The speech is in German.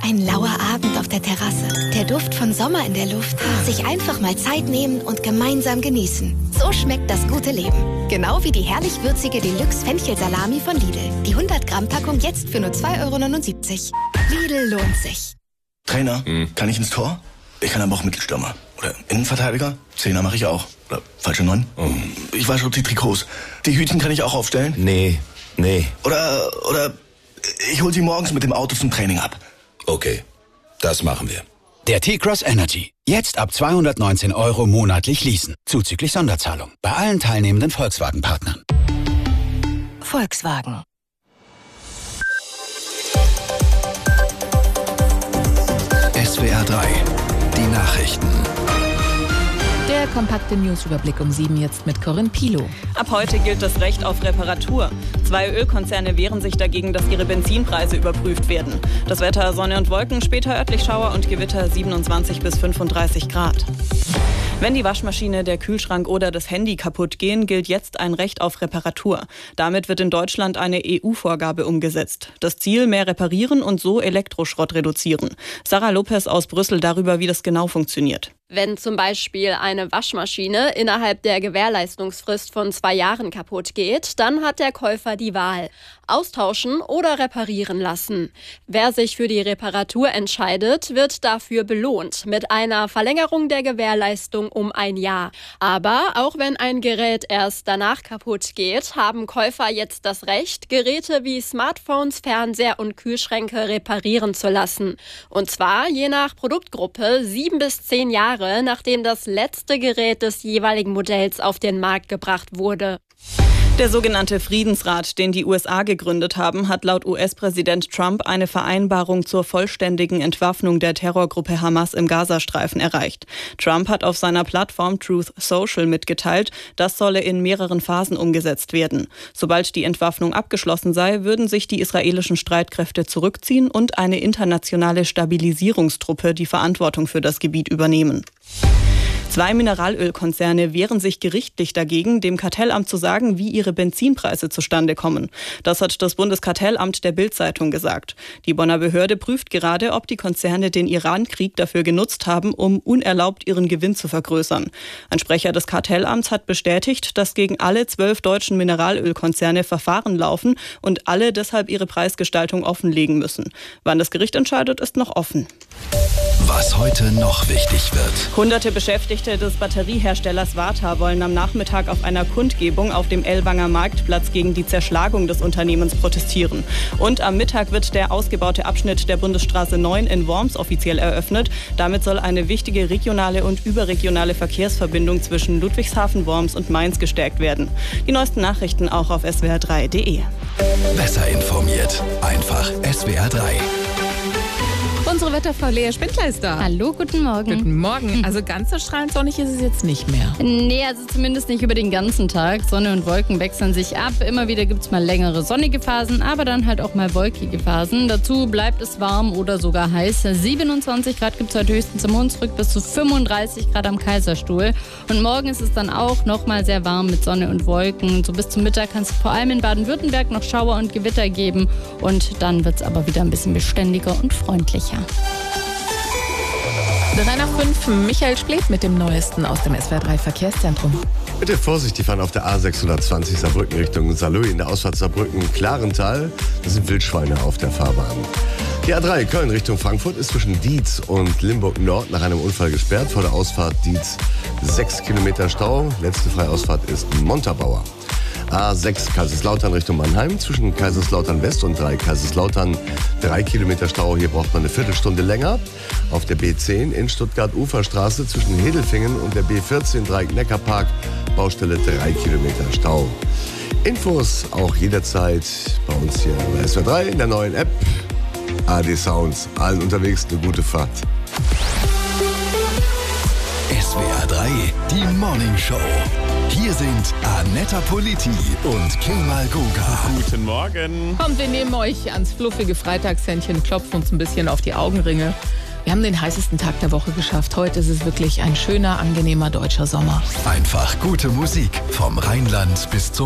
Ein lauer Abend auf der Terrasse. Der Duft von Sommer in der Luft. Sich einfach mal Zeit nehmen und gemeinsam genießen. So schmeckt das gute Leben. Genau wie die herrlich würzige Deluxe-Fenchel-Salami von Lidl. Die 100-Gramm-Packung jetzt für nur 2,79 €. Lidl lohnt sich. Trainer, kann ich ins Tor? Ich kann aber auch Mittelstürmer. Oder Innenverteidiger? Zehner mache ich auch. Oder falsche 9? Ich wasche die Trikots. Die Hütchen kann ich auch aufstellen? Nee. Oder ich hol sie morgens mit dem Auto zum Training ab. Okay, das machen wir. Der T-Cross Energy. Jetzt ab 219 € monatlich leasen. Zuzüglich Sonderzahlung. Bei allen teilnehmenden Volkswagen-Partnern. Volkswagen. SWR 3. Die Nachrichten. Der kompakte Newsüberblick um 7 jetzt mit Corinne Pilow. Ab heute gilt das Recht auf Reparatur. 2 Ölkonzerne wehren sich dagegen, dass ihre Benzinpreise überprüft werden. Das Wetter: Sonne und Wolken, später örtlich Schauer und Gewitter, 27 bis 35 Grad. Wenn die Waschmaschine, der Kühlschrank oder das Handy kaputt gehen, gilt jetzt ein Recht auf Reparatur. Damit wird in Deutschland eine EU-Vorgabe umgesetzt. Das Ziel: mehr reparieren und so Elektroschrott reduzieren. Sarah Lopez aus Brüssel darüber, wie das genau funktioniert. Wenn zum Beispiel eine Waschmaschine innerhalb der Gewährleistungsfrist von 2 Jahren kaputt geht, dann hat der Käufer die Wahl: austauschen oder reparieren lassen. Wer sich für die Reparatur entscheidet, wird dafür belohnt mit einer Verlängerung der Gewährleistung um 1 Jahr. Aber auch wenn ein Gerät erst danach kaputt geht, haben Käufer jetzt das Recht, Geräte wie Smartphones, Fernseher und Kühlschränke reparieren zu lassen. Und zwar je nach Produktgruppe 7 bis 10 Jahre, nachdem das letzte Gerät des jeweiligen Modells auf den Markt gebracht wurde. Der sogenannte Friedensrat, den die USA gegründet haben, hat laut US-Präsident Trump eine Vereinbarung zur vollständigen Entwaffnung der Terrorgruppe Hamas im Gazastreifen erreicht. Trump hat auf seiner Plattform Truth Social mitgeteilt, das solle in mehreren Phasen umgesetzt werden. Sobald die Entwaffnung abgeschlossen sei, würden sich die israelischen Streitkräfte zurückziehen und eine internationale Stabilisierungstruppe die Verantwortung für das Gebiet übernehmen. 2 Mineralölkonzerne wehren sich gerichtlich dagegen, dem Kartellamt zu sagen, wie ihre Benzinpreise zustande kommen. Das hat das Bundeskartellamt der Bild-Zeitung gesagt. Die Bonner Behörde prüft gerade, ob die Konzerne den Iran-Krieg dafür genutzt haben, um unerlaubt ihren Gewinn zu vergrößern. Ein Sprecher des Kartellamts hat bestätigt, dass gegen alle 12 deutschen Mineralölkonzerne Verfahren laufen und alle deshalb ihre Preisgestaltung offenlegen müssen. Wann das Gericht entscheidet, ist noch offen. Was heute noch wichtig wird. Hunderte Beschäftigte des Batterieherstellers Varta wollen am Nachmittag auf einer Kundgebung auf dem Ellwanger Marktplatz gegen die Zerschlagung des Unternehmens protestieren. Und am Mittag wird der ausgebaute Abschnitt der Bundesstraße 9 in Worms offiziell eröffnet. Damit soll eine wichtige regionale und überregionale Verkehrsverbindung zwischen Ludwigshafen, Worms und Mainz gestärkt werden. Die neuesten Nachrichten auch auf swr3.de. Besser informiert. Einfach SWR 3. Unsere Wetterfrau Lea Spindler ist da. Hallo, guten Morgen. Guten Morgen. Also ganz so strahlend sonnig ist es jetzt nicht mehr. Nee, also zumindest nicht über den ganzen Tag. Sonne und Wolken wechseln sich ab. Immer wieder gibt es mal längere sonnige Phasen, aber dann halt auch mal wolkige Phasen. Dazu bleibt es warm oder sogar heiß. 27 Grad gibt es heute höchstens im Hunsrück, bis zu 35 Grad am Kaiserstuhl. Und morgen ist es dann auch nochmal sehr warm mit Sonne und Wolken. So bis zum Mittag kann es vor allem in Baden-Württemberg noch Schauer und Gewitter geben. Und dann wird es aber wieder ein bisschen beständiger und freundlicher. 3 nach 5, Michael Splet mit dem Neuesten aus dem SWR 3 Verkehrszentrum. Bitte Vorsicht, die fahren auf der A620 Saarbrücken Richtung Saarlouis in der Ausfahrt Saarbrücken-Klarental. Das sind Wildschweine auf der Fahrbahn. Die A3 Köln Richtung Frankfurt ist zwischen Dietz und Limburg Nord nach einem Unfall gesperrt. Vor der Ausfahrt Dietz 6 Kilometer Stau. Letzte Freiausfahrt ist Montabaur. A6 Kaiserslautern Richtung Mannheim, zwischen Kaiserslautern West und 3 Kaiserslautern 3 Kilometer Stau. Hier braucht man eine Viertelstunde länger. Auf der B10 in Stuttgart-Uferstraße zwischen Hedelfingen und der B14 Dreieck-Neckarpark, Baustelle 3 Kilometer Stau. Infos auch jederzeit bei uns hier bei SWR 3 in der neuen App. AD Sounds, allen unterwegs eine gute Fahrt. SWR 3, die Morning Show. Hier sind Annetta Politi und Kemal Goga. Guten Morgen. Kommt, wir nehmen euch ans fluffige Freitagshändchen, klopfen uns ein bisschen auf die Augenringe. Wir haben den heißesten Tag der Woche geschafft. Heute ist es wirklich ein schöner, angenehmer deutscher Sommer. Einfach gute Musik vom Rheinland bis zum